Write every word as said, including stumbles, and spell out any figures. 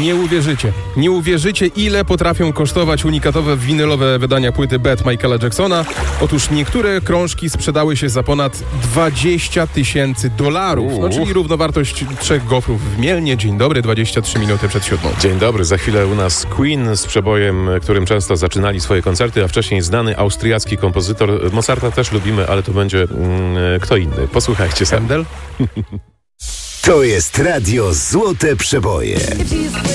Nie uwierzycie. Nie uwierzycie, ile potrafią kosztować unikatowe winylowe wydania płyty Bad Michaela Jacksona. Otóż niektóre krążki sprzedały się za ponad dwadzieścia tysięcy dolarów. No, czyli równowartość trzech gofrów w Mielnie. Dzień dobry, dwadzieścia trzy minuty przed siódmą. Dzień dobry, za chwilę u nas Queen z przebojem, którym często zaczynali swoje koncerty, a wcześniej znany austriacki kompozytor. Mozarta też lubimy, ale to będzie mm, kto inny. Posłuchajcie sam. Handel? To jest Radio Złote Przeboje.